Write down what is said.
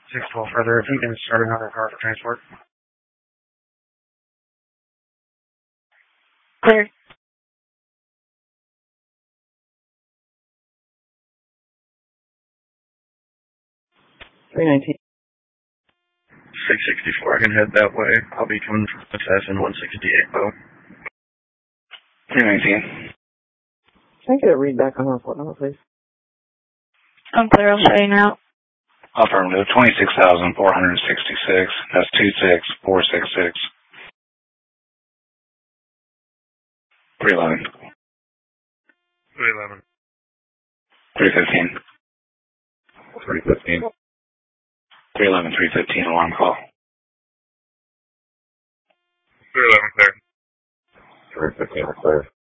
612 further. If you can start another car for transport. Clear. 319. 664, I can head that way. I'll be coming from Assassin 168, though. 319. Can I get a read back on report number, please? I'm clear. I'll show you now. Affirmative, 26,466. That's 26466. 311. 311. 315. 315. 311, 315, alarm call. 311, clear. 315, clear.